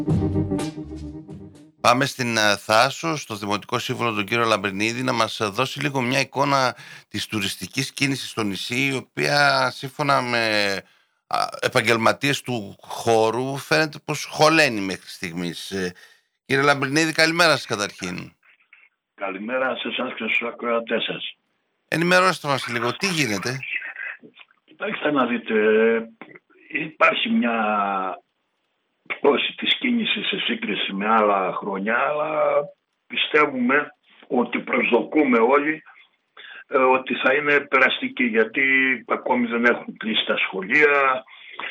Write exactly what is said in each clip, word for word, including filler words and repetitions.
Πάμε στην ε, Θάσο, στο Δημοτικό Σύμβουλο τον κύριο Λαμπρινίδη, να μας δώσει λίγο μια εικόνα της τουριστικής κίνησης στο νησί, η οποία σύμφωνα με α, επαγγελματίες του χώρου φαίνεται πως χωλαίνει μέχρι στιγμής. Ε, κύριε Λαμπρινίδη, καλημέρα σας καταρχήν. Καλημέρα σε εσάς και στους ακροατές σας. Ενημερώστε μας λίγο, τι γίνεται? Κοιτάξτε να δείτε, υπάρχει μια πτώση της κίνησης σε σύγκριση με άλλα χρόνια, αλλά πιστεύουμε ότι προσδοκούμε όλοι ε, ότι θα είναι περαστική, γιατί ακόμη δεν έχουν κλείσει τα σχολεία.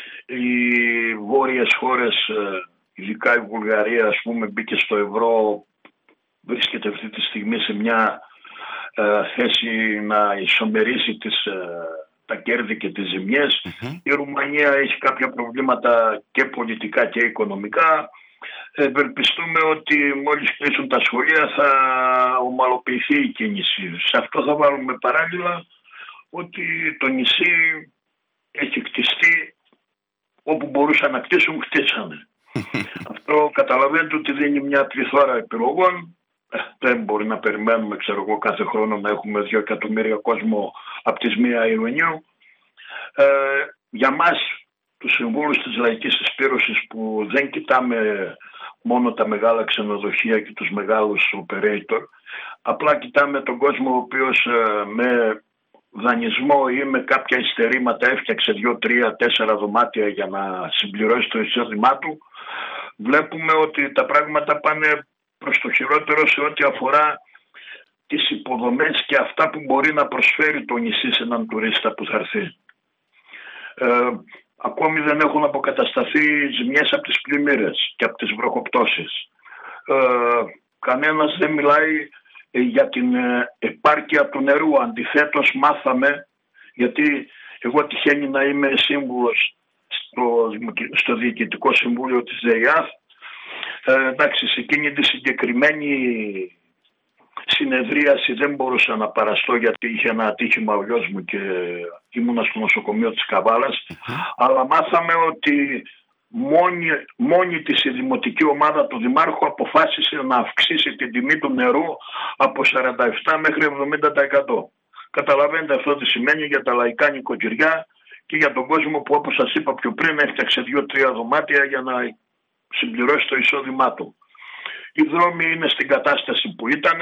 Οι βόρειες χώρες, ε, ειδικά η Βουλγαρία, ας πούμε, μπήκε στο ευρώ, βρίσκεται αυτή τη στιγμή σε μια ε, θέση να ισομερίσει τις, ε, τα κέρδη και τις ζημιές. Mm-hmm. Η Ρουμανία έχει κάποια προβλήματα και πολιτικά και οικονομικά. Ευελπιστούμε ότι μόλις κλείσουν τα σχολεία θα ομαλοποιηθεί η κίνηση. Σε αυτό θα βάλουμε παράλληλα ότι το νησί έχει κτιστεί, όπου μπορούσαν να κτίσουν, κτίσανε. Αυτό καταλαβαίνετε ότι δίνει μια πληθώρα επιλογών. Δεν μπορεί να περιμένουμε, ξέρω εγώ, κάθε χρόνο να έχουμε δύο εκατομμύρια κόσμο από τις μία Ιουνίου. Ε, για μας, τους συμβούλους της Λαϊκής Συσπήρωσης, που δεν κοιτάμε μόνο τα μεγάλα ξενοδοχεία και τους μεγάλους operator, απλά κοιτάμε τον κόσμο ο οποίος ε, με δανεισμό ή με κάποια υστερήματα έφτιαξε δύο, τρία, τέσσερα δωμάτια για να συμπληρώσει το εισόδημά του, βλέπουμε ότι τα πράγματα πάνε προς το χειρότερο σε ό,τι αφορά τις υποδομές και αυτά που μπορεί να προσφέρει το νησί σε έναν τουρίστα που θα έρθει. Ε, ακόμη δεν έχουν αποκατασταθεί ζημιές από τις πλημμύρες και από τις βροχοπτώσεις. Ε, κανένας δεν μιλάει για την επάρκεια του νερού. Αντιθέτως μάθαμε, γιατί εγώ τυχαίνει να είμαι σύμβουλος στο, στο Διοικητικό Συμβούλιο της ΔΕΙΑΘ. Ε, εντάξει, σε εκείνη τη συγκεκριμένη συνεδρίαση δεν μπορούσα να παραστώ, γιατί είχε ένα ατύχημα ο γιος μου και ήμουνα στο νοσοκομείο της Καβάλας. Mm-hmm. Αλλά μάθαμε ότι μόνη, μόνη της η δημοτική ομάδα του Δημάρχου αποφάσισε να αυξήσει την τιμή του νερού από σαράντα επτά μέχρι εβδομήντα τοις εκατό. Καταλαβαίνετε αυτό τι σημαίνει για τα λαϊκά νοικοκυριά και για τον κόσμο που, όπως σας είπα πιο πριν, έφτιαξε δύο-τρία δωμάτια για να συμπληρώσει το εισόδημά του. Οι δρόμοι είναι στην κατάσταση που ήταν.